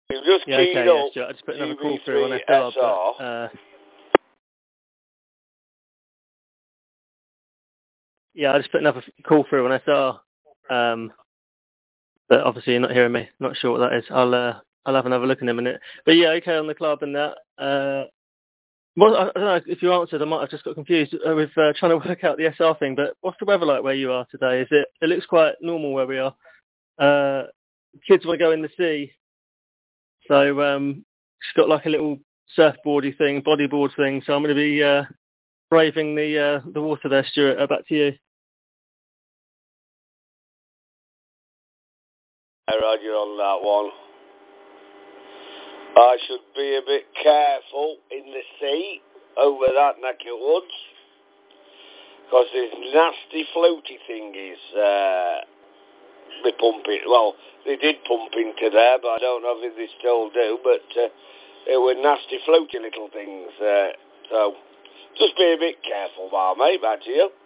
You've just Yeah, keyed okay, yeah, up Stuart. I just put another UB3 call through on SR, SR. but, yeah, I just put another call through on SR, but obviously you're not hearing me. Not sure what that is. I'll have another look in a minute. But yeah, okay on the club and that. Well, I don't know if you answered. I might have just got confused with trying to work out the SR thing. But what's the weather like where you are today? Is it? It looks quite normal where we are. Kids want to go in the sea, so she's got like a little surfboardy thing, bodyboard thing. So I'm going to be braving the water there, Stuart. Back to you. Roger on that one. I should be a bit careful in the sea over that neck of woods, because this nasty floaty thingies they pump it. Well, they did pump into there, but I don't know if they still do. But they were nasty floaty little things. So just be a bit careful, mate. Back to you.